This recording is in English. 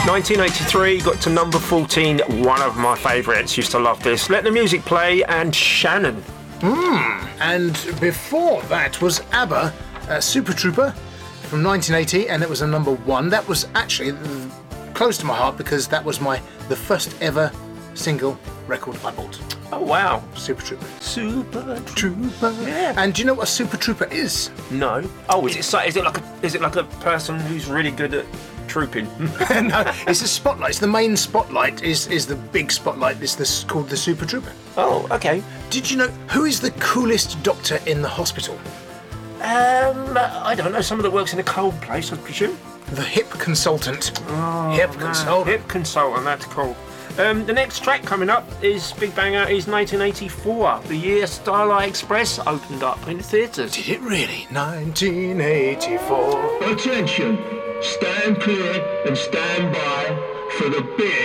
1983 got to number 14. One of my favourites. Used to love this. Let the Music Play and Shannon. And before that was ABBA, Super Trooper from 1980, and it was a number 1. That was actually close to my heart because that was the first ever single record I bought. Oh wow. Super Trooper. Super Trooper. Yeah. And do you know what a Super Trooper is? No. Oh, is it like a person who's really good at trooping? No, it's a spotlight. It's the main spotlight. Is the big spotlight. It's this called the Super Trooper. Oh, okay. Did you know who is the coolest doctor in the hospital? I don't know. Someone that works in a cold place, I presume. The hip consultant. Oh, hip consultant. Hip consultant. That's cool. The next track coming up is Big Banger. Is 1984, the year Starlight Express opened up in theatres. Did it really? 1984. Attention, stand clear and stand by for the big